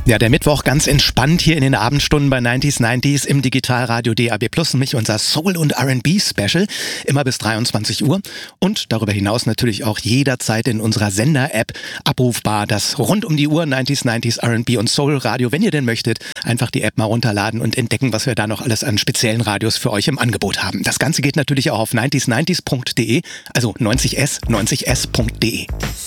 Ja, der Mittwoch ganz entspannt hier in den Abendstunden bei 90s im Digitalradio DAB+, nämlich unser Soul- und R&B-Special, immer bis 23 Uhr und darüber hinaus natürlich auch jederzeit in unserer Sender-App abrufbar, das rund um die Uhr 90s R&B und Soul-Radio. Wenn ihr denn möchtet, einfach die App mal runterladen und entdecken, was wir da noch alles an speziellen Radios für euch im Angebot haben. Das Ganze geht natürlich auch auf 90s.de, also 90s.de.